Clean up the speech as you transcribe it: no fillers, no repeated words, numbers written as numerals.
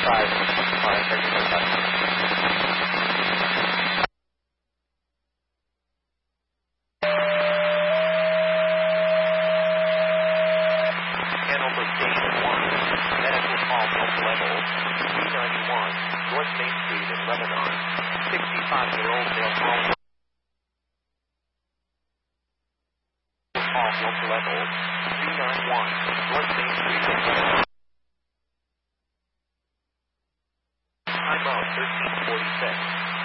All right, thank you very much. Hanover Station 1, medical call level 391, North Main Street in Lebanon. 65-year-old male call level 391, North Main Street in Lebanon. Time out 1346.